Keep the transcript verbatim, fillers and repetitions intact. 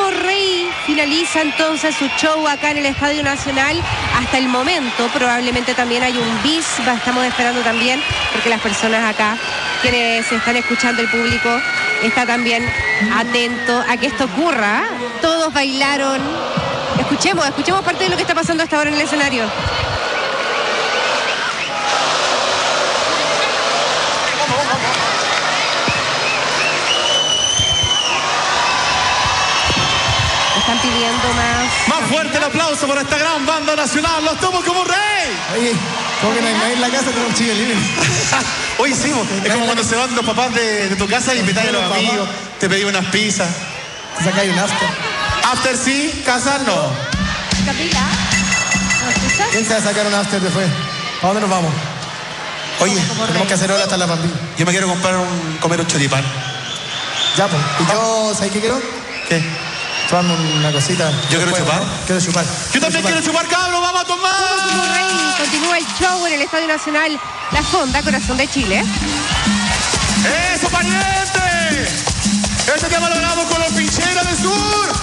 como rey finaliza entonces su show acá en el Estadio Nacional. Hasta el momento probablemente también hay un bis, estamos esperando también, porque las personas acá, quienes están escuchando, el público, está también atento a que esto ocurra. Todos bailaron. Escuchemos, escuchemos parte de lo que está pasando hasta ahora en el escenario. Están pidiendo más. Más fuerte el aplauso por esta gran banda nacional. Los tomo como rey. Oye, como que no hay nadie en la casa, tenemos chile libre. Oye, sí, es como cuando se van los papás de, de tu casa y invitan a los amigos, te pedí unas pizzas. Te sacáis un after. After sí, casa no. Camila, ¿no escuchas? ¿Quién se va a sacar un after después? ¿A dónde nos vamos? Oye, tenemos que hacer hora hasta la Bambí. Yo me quiero comprar un, comer un choripán. Ya, pues. ¿Y yo, ¿sabes qué quiero? ¿Qué? Tomarme una cosita. ¿Yo quiero chupar? ¿no? Quiero chupar. Yo también quiero chupar, cabrón, vamos a tomar. Como rey, continúa el show en el Estadio Nacional La Fonda, corazón de Chile. ¡Eso, pariente! Este tema lo grabamos con los Pincheras del Sur.